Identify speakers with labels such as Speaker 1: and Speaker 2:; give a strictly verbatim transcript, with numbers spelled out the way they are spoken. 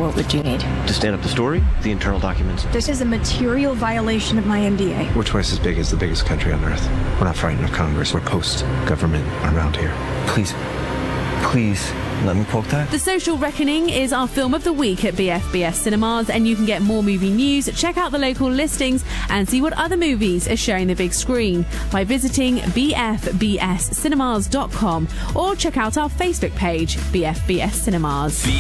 Speaker 1: What would you need?
Speaker 2: To stand up the story, the internal documents.
Speaker 1: This is a material violation of my N D A.
Speaker 3: We're twice as big as the biggest country on earth. We're not frightened of Congress. We're post-government around here.
Speaker 2: Please, please, let me quote that.
Speaker 4: The Social Reckoning is our film of the week at B F B S Cinemas, and you can get more movie news, check out the local listings, and see what other movies are showing the big screen by visiting b f b s cinemas dot com or check out our Facebook page, B F B S Cinemas.